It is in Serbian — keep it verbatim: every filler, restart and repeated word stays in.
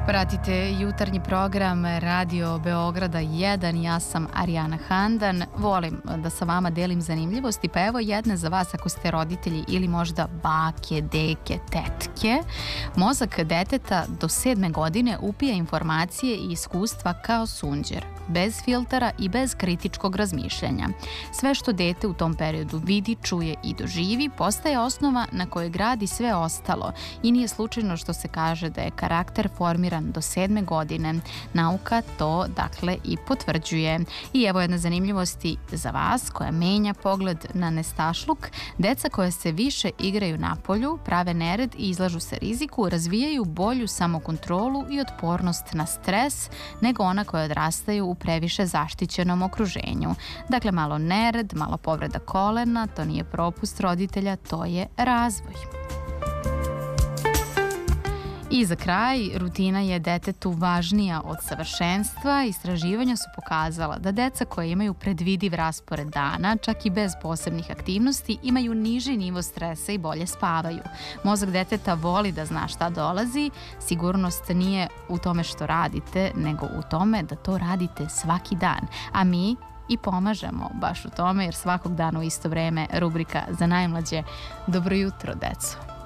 Pratite jutarnji program Radio Beograda jedan, ja sam Arijana Handan. Volim da sa vama delim zanimljivosti, pa evo jedne za vas ako ste roditelji ili možda bake, deke, tetke. Mozak deteta do sedme godine upija informacije i iskustva kao sunđer, bez filtera i bez kritičkog razmišljanja. Sve što dete u tom periodu vidi, čuje i doživi postaje osnova na kojoj gradi sve ostalo i nije slučajno što se kaže da je karakter formiran do sedme godine. Nauka to, dakle, i potvrđuje. I evo jedna zanimljivosti za vas koja menja pogled na nestašluk. Deca koja se više igraju napolju, prave nered i izlažu se riziku, razvijaju bolju samokontrolu i otpornost na stres nego ona koja odrastaju u previše zaštićenom okruženju. Dakle, malo nered, malo povreda kolena, to nije propust roditelja, to je razvoj. I za kraj, rutina je detetu važnija od savršenstva. Istraživanja su pokazala da deca koja imaju predvidiv raspored dana, čak i bez posebnih aktivnosti, imaju niži nivo stresa i bolje spavaju. Mozak deteta voli da zna šta dolazi. Sigurnost nije u tome što radite, nego u tome da to radite svaki dan. A mi i pomažemo baš u tome, jer svakog dana u isto vreme rubrika za najmlađe Dobro jutro, deco.